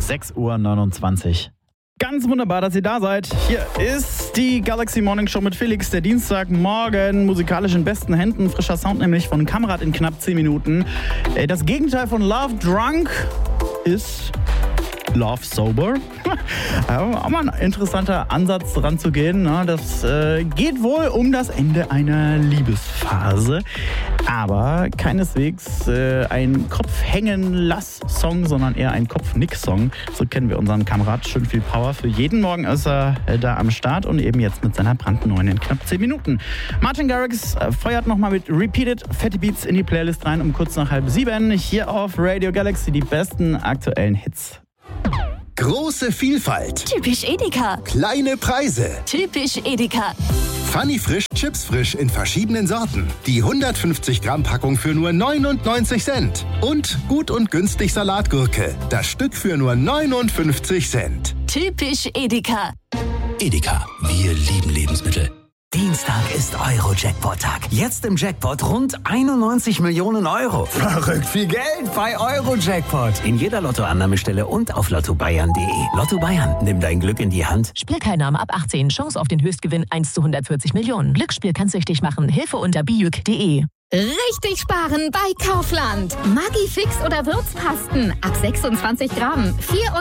6:29 Uhr. Ganz wunderbar, dass ihr da seid. Hier ist die Galaxy Morning Show mit Felix, der Dienstagmorgen. Musikalisch in besten Händen. Frischer Sound nämlich von Kamerad in knapp 10 Minuten. Das Gegenteil von Love Drunk ist Love Sober. Auch mal ein interessanter Ansatz dran zu gehen. Das geht wohl um das Ende einer Liebesphase. Aber keineswegs ein Kopf-hängen-lass-Song, sondern eher ein Kopf-nick-Song. So kennen wir unseren Kamerad. Schön viel Power. Für jeden Morgen ist er da am Start und eben jetzt mit seiner brandneuen in knapp 10 Minuten. Martin Garrix feuert nochmal mit Repeated fette Beats in die Playlist rein um kurz nach 6:30. Hier auf Radio Galaxy die besten aktuellen Hits. Große Vielfalt. Typisch Edeka. Kleine Preise. Typisch Edeka. Funny Frisch, Chips frisch in verschiedenen Sorten. Die 150 Gramm Packung für nur 99 Cent. Und gut und günstig Salatgurke. Das Stück für nur 59 Cent. Typisch Edeka. Edeka, wir lieben Lebensmittel. Dienstag ist Euro-Jackpot-Tag. Jetzt im Jackpot rund 91 Millionen Euro. Verrückt viel Geld bei Euro-Jackpot. In jeder Lottoannahmestelle und auf lottobayern.de. Lotto Bayern, nimm dein Glück in die Hand. Spielteilnahme ab 18. Chance auf den Höchstgewinn 1:140 Millionen. Glücksspiel kann süchtig machen. Hilfe unter bijuk.de. Richtig sparen bei Kaufland. Maggi-Fix oder Würzpasten ab 26 Gramm.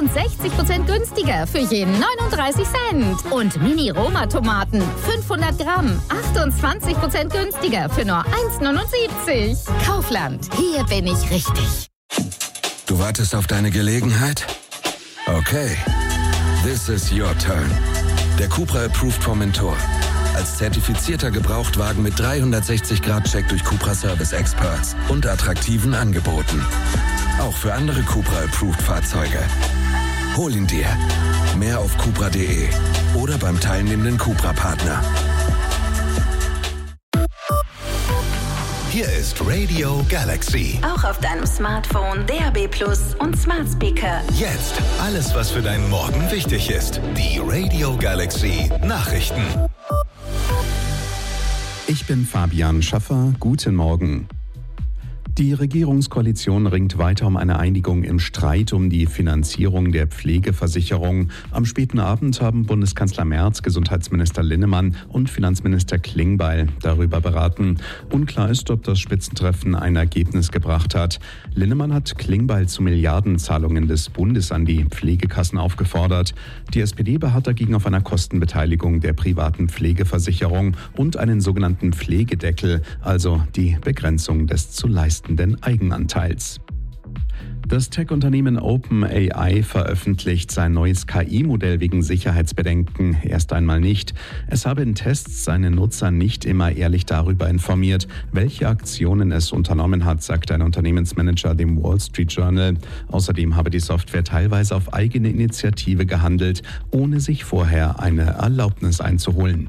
64% günstiger für jeden 39 Cent. Und Mini-Roma-Tomaten 500 Gramm. 28% günstiger für nur 1,79. Kaufland. Hier bin ich richtig. Du wartest auf deine Gelegenheit? Okay. This is your turn. Der Cupra Approved Formentor. Als zertifizierter Gebrauchtwagen mit 360-Grad-Check durch Cupra Service Experts und attraktiven Angeboten. Auch für andere Cupra-Approved-Fahrzeuge. Hol ihn dir. Mehr auf cupra.de oder beim teilnehmenden Cupra-Partner. Hier ist Radio Galaxy. Auch auf deinem Smartphone, DAB+ und Smart Speaker. Jetzt alles, was für deinen Morgen wichtig ist. Die Radio Galaxy Nachrichten. Ich bin Fabian Schaffer. Guten Morgen. Die Regierungskoalition ringt weiter um eine Einigung im Streit um die Finanzierung der Pflegeversicherung. Am späten Abend haben Bundeskanzler Merz, Gesundheitsminister Linnemann und Finanzminister Klingbeil darüber beraten. Unklar ist, ob das Spitzentreffen ein Ergebnis gebracht hat. Linnemann hat Klingbeil zu Milliardenzahlungen des Bundes an die Pflegekassen aufgefordert. Die SPD beharrt dagegen auf einer Kostenbeteiligung der privaten Pflegeversicherung und einen sogenannten Pflegedeckel, also die Begrenzung des zu leistenden Eigenanteils. Das Tech-Unternehmen OpenAI veröffentlicht sein neues KI-Modell wegen Sicherheitsbedenken erst einmal nicht. Es habe in Tests seine Nutzer nicht immer ehrlich darüber informiert, welche Aktionen es unternommen hat, sagt ein Unternehmensmanager dem Wall Street Journal. Außerdem habe die Software teilweise auf eigene Initiative gehandelt, ohne sich vorher eine Erlaubnis einzuholen.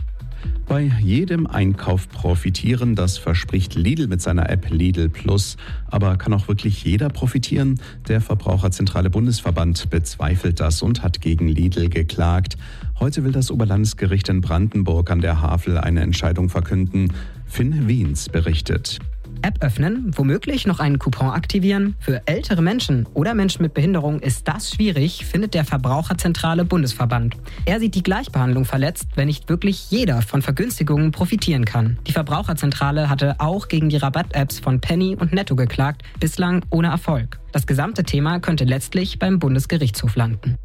Bei jedem Einkauf profitieren, das verspricht Lidl mit seiner App Lidl Plus. Aber kann auch wirklich jeder profitieren? Der Verbraucherzentrale Bundesverband bezweifelt das und hat gegen Lidl geklagt. Heute will das Oberlandesgericht in Brandenburg an der Havel eine Entscheidung verkünden. Finn Wiens berichtet. App öffnen, womöglich noch einen Coupon aktivieren. Für ältere Menschen oder Menschen mit Behinderung ist das schwierig, findet der Verbraucherzentrale Bundesverband. Er sieht die Gleichbehandlung verletzt, wenn nicht wirklich jeder von Vergünstigungen profitieren kann. Die Verbraucherzentrale hatte auch gegen die Rabatt-Apps von Penny und Netto geklagt, bislang ohne Erfolg. Das gesamte Thema könnte letztlich beim Bundesgerichtshof landen.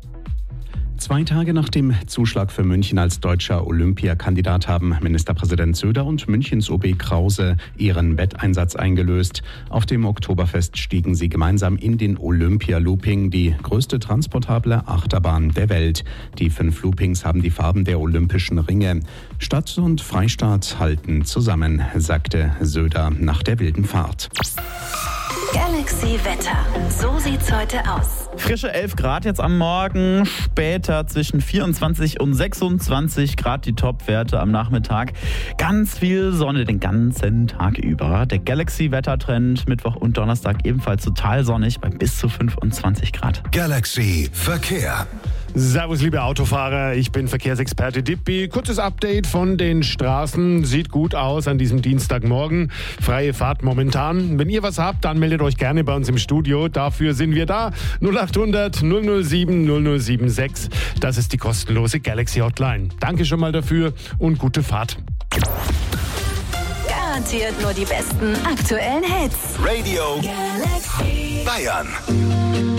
2 Tage nach dem Zuschlag für München als deutscher Olympiakandidat haben Ministerpräsident Söder und Münchens OB Krause ihren Wetteinsatz eingelöst. Auf dem Oktoberfest stiegen sie gemeinsam in den Olympia-Looping, die größte transportable Achterbahn der Welt. Die 5 Loopings haben die Farben der Olympischen Ringe. Stadt und Freistaat halten zusammen, sagte Söder nach der wilden Fahrt. Galaxy Wetter. So sieht's heute aus. Frische 11 Grad jetzt am Morgen, später zwischen 24 und 26 Grad die Topwerte am Nachmittag. Ganz viel Sonne den ganzen Tag über. Der Galaxy-Wettertrend Mittwoch und Donnerstag ebenfalls total sonnig bei bis zu 25 Grad. Galaxy Verkehr. Servus, liebe Autofahrer, ich bin Verkehrsexperte Dippi. Kurzes Update von den Straßen. Sieht gut aus an diesem Dienstagmorgen. Freie Fahrt momentan. Wenn ihr was habt, dann meldet euch gerne bei uns im Studio. Dafür sind wir da. 0800 007 0076. Das ist die kostenlose Galaxy Hotline. Danke schon mal dafür und gute Fahrt. Garantiert nur die besten aktuellen Hits. Radio Galaxy Bayern.